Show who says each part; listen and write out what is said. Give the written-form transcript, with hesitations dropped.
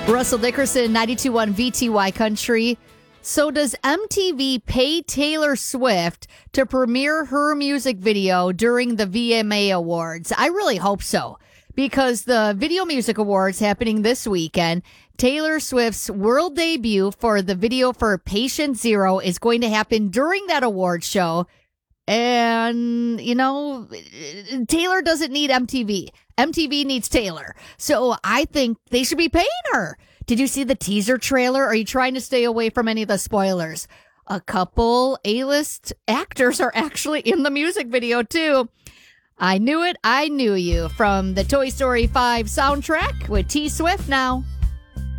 Speaker 1: Russell Dickerson, 92.1 VTY Country. So does MTV pay Taylor Swift to premiere her music video during the VMA Awards? I really hope so, because the Video Music Awards happening this weekend, Taylor Swift's world debut for the video for Patient Zero is going to happen during that award show. And, you know, Taylor doesn't need MTV. MTV needs Taylor. So I think they should be paying her. Did you see the teaser trailer? Are you trying to stay away from any of the spoilers? A couple A-list actors are actually in the music video, too. I Knew It, I Knew You from the Toy Story 5 soundtrack with T Swift now.